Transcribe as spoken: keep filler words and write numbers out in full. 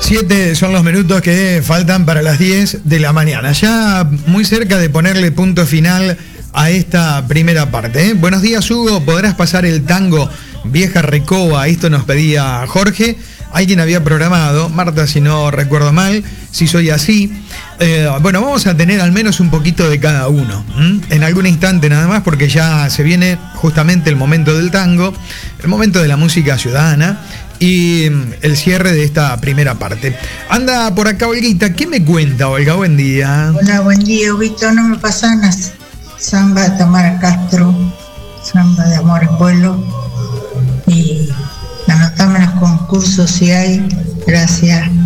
Siete son los minutos que faltan para las diez de la mañana. Ya muy cerca de ponerle punto final a esta primera parte, ¿eh? Buenos días, Hugo. ¿Podrás pasar el tango Vieja Recoba? Esto nos pedía Jorge. Alguien había programado, Marta, si no recuerdo mal, si soy así. Eh, bueno, vamos a tener al menos un poquito de cada uno, ¿m? En algún instante nada más, porque ya se viene justamente el momento del tango, el momento de la música ciudadana y el cierre de esta primera parte. Anda por acá Olguita, ¿qué me cuenta, Olga? Buen día. Hola, buen día, Víctor. No me pasan las samba de Tamara Castro, samba de Amor en Vuelo, y anotame los concursos si hay. Gracias.